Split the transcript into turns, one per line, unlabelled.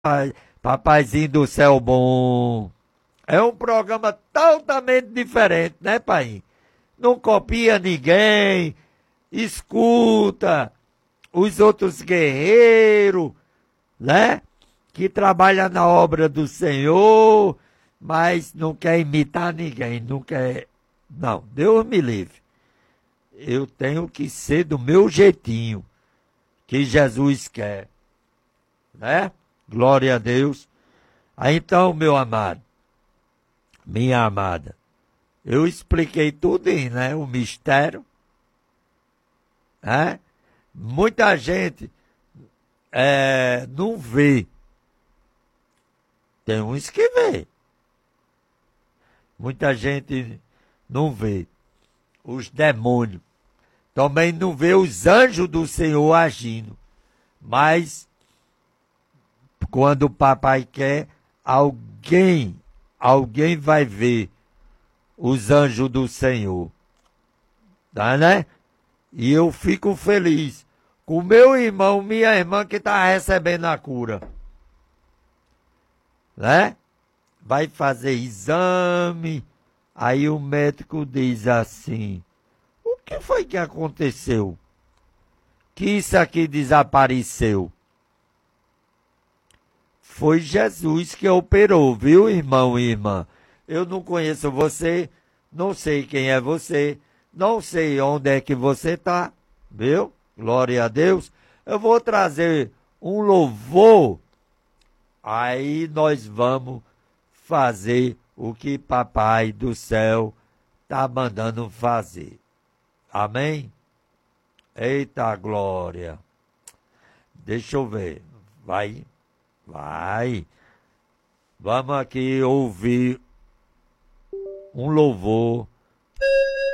Papaizinho do céu bom. É um programa totalmente diferente, né, pai? Não copia ninguém, escuta os outros guerreiros, né? Que trabalham na obra do Senhor, mas não quer imitar ninguém, não quer. Não, Deus me livre. Eu tenho que ser do meu jeitinho, que Jesus quer, né? Glória a Deus. Aí então, meu amado, minha amada, eu expliquei tudo, né? O mistério, né? Muita gente não vê. Tem uns que vê. Muita gente não vê. Os demônios. Também não vê os anjos do Senhor agindo. Mas, quando o papai quer, alguém vai ver os anjos do Senhor. Tá, né? E eu fico feliz com meu irmão, minha irmã que está recebendo a cura. Né? Vai fazer exame. Aí o médico diz assim: o que foi que aconteceu? Que isso aqui desapareceu? Foi Jesus que operou, viu, irmão e irmã? Eu não conheço você, não sei quem é você, não sei onde é que você está, viu? Glória a Deus. Eu vou trazer um louvor, aí nós vamos fazer o que Papai do céu está mandando fazer. Amém? Eita glória. Deixa eu ver. Vai. Vamos aqui ouvir um louvor